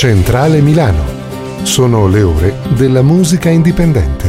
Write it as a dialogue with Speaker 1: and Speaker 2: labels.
Speaker 1: Centrale Milano. Sono le ore della musica indipendente.